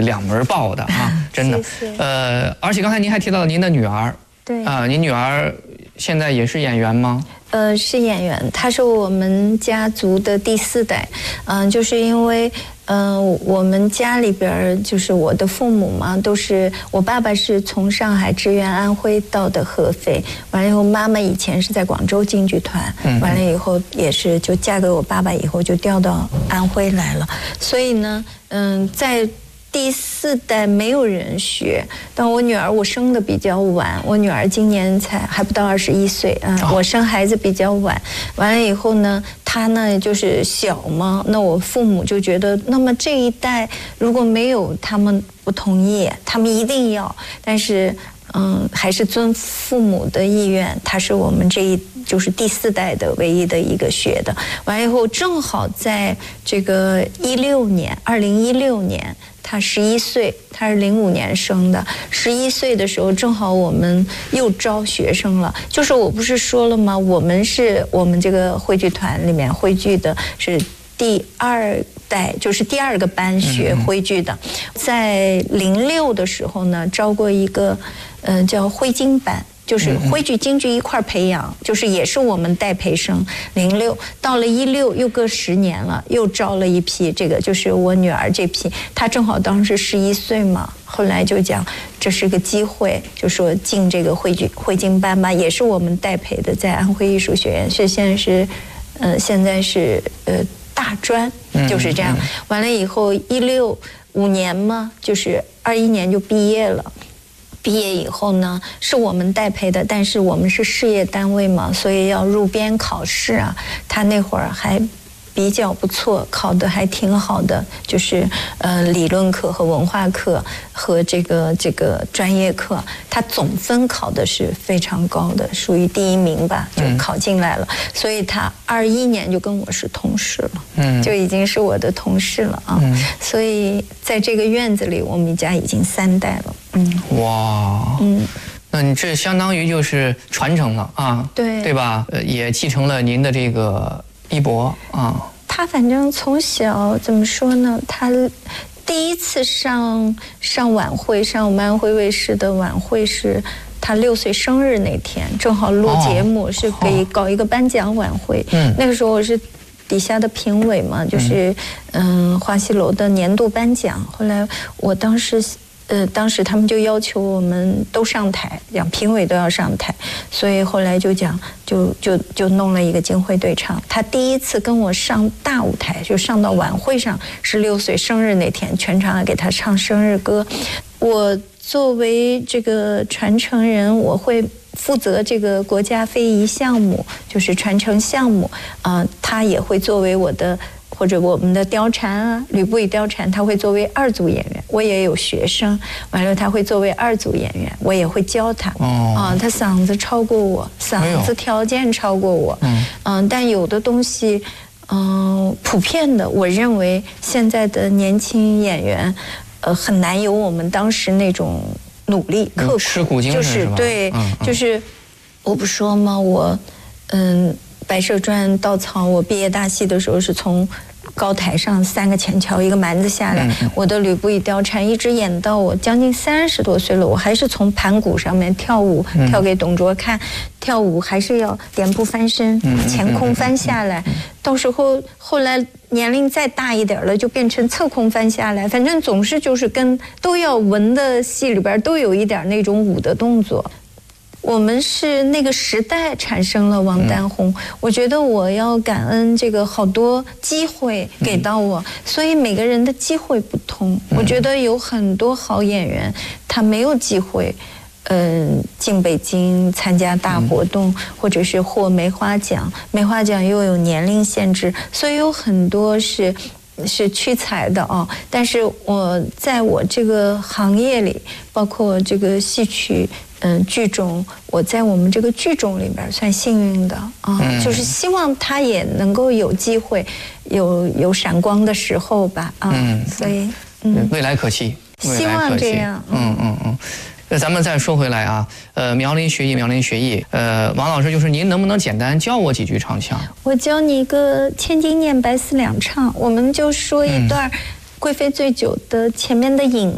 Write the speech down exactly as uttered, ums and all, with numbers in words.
两门报的啊，真的。 谢谢。 呃，而且刚才您还提到了您的女儿， 对啊、呃，您女儿现在也是演员吗？ 呃，是演员，她是我们家族的第四代，嗯、呃，就是因为，嗯、呃，我们家里边就是我的父母嘛，都是我爸爸是从上海支援安徽到的合肥，完了以后妈妈以前是在广州京剧团，完了以后也是就嫁给我爸爸以后就调到安徽来了，所以呢，嗯、呃，在。第四代没有人学，但我女儿我生的比较晚，我女儿今年才还不到二十一岁啊、嗯，我生孩子比较晚，完了以后呢，她呢就是小嘛，那我父母就觉得，那么这一代如果没有他们不同意，他们一定要，但是嗯，还是遵父母的意愿，她是我们这一就是第四代的唯一的一个学的，完了以后正好在这个一六年，二零一六年。他十一岁，他是零五年生的。十一岁的时候，正好我们又招学生了。就是我不是说了吗？我们是我们这个汇剧团里面汇剧的是第二代，就是第二个班学汇剧的。在零六的时候呢，招过一个，嗯、呃，叫徽京班。就是徽剧、京剧一块培养，就是也是我们代培生。零六到了一六，又隔十年了，又招了一批。这个就是我女儿这批，她正好当时十一岁嘛。后来就讲这是个机会，就说进这个徽剧徽京班吧，也是我们代培的，在安徽艺术学院，是现在是，呃，现在是呃大专，就是这样。完了以后一六五年嘛，就是二一年就毕业了。毕业以后呢，是我们代培的，但是我们是事业单位嘛，所以要入编考试啊。他那会儿还比较不错，考得还挺好的，就是呃理论课和文化课和这个这个专业课，他总分考的是非常高的，属于第一名吧，就考进来了。嗯、所以他二一年就跟我是同事了，嗯，就已经是我的同事了啊。嗯、所以在这个院子里，我们家已经三代了。嗯， 哇，嗯，那你这相当于就是传承了啊， 对对吧？呃，也继承了您的这个衣钵啊。 他反正从小怎么说呢？他第一次上上晚会，上我们安徽卫视的晚会是他六岁生日那天，正好录节目，哦、是给搞一个颁奖晚会。嗯、哦，那个时候我是底下的评委嘛，就是嗯、呃、华西楼的年度颁奖。后来我当时。呃，当时他们就要求我们都上台，讲评委都要上台，所以后来就讲，就就就弄了一个京徽对唱。他第一次跟我上大舞台，就上到晚会上，是六岁生日那天，全场给他唱生日歌。我作为这个传承人，我会负责这个国家非遗项目，就是传承项目，啊、呃，他也会作为我的。或者我们的貂蝉啊，吕不韦貂蝉，他会作为二组演员，我也有学生，完了他会作为二组演员，我也会教他。哦，啊，他嗓子超过我，嗓子条件超过我。嗯，嗯，但有的东西，嗯，普遍的，我认为现在的年轻演员，呃，很难有我们当时那种努力刻苦， 吃苦精神就是对，嗯嗯、就是我不说吗？我，嗯。《白蛇传》稻草，我毕业大戏的时候是从高台上三个前桥一个蛮子下来，嗯嗯、我的吕不韦貂蝉一直演到我将近三十多岁了，我还是从盘古上面跳舞，嗯、跳给董卓看，跳舞还是要点步翻身，嗯、前空翻下来，嗯、到时候后来年龄再大一点了，就变成侧空翻下来，反正总是就是跟都要文的戏里边都有一点那种武的动作。我们是那个时代产生了王丹红，嗯、我觉得我要感恩这个好多机会给到我，嗯、所以每个人的机会不同。嗯、我觉得有很多好演员，他没有机会，嗯，进北京参加大活动，嗯、或者是获梅花奖，梅花奖又有年龄限制，所以有很多是。是屈才的啊，但是我在我这个行业里，包括这个戏曲，嗯，剧种，我在我们这个剧种里边算幸运的啊，嗯、就是希望他也能够有机会，有有闪光的时候吧啊，嗯、所以嗯，未来可期， 希望这样， 嗯嗯嗯。那咱们再说回来啊，呃，苗林学艺，苗林学艺，呃，王老师，就是您能不能简单教我几句唱腔？ 我教你一个《千金念白丝两唱，我们就说一段《贵妃醉酒》的前面的引。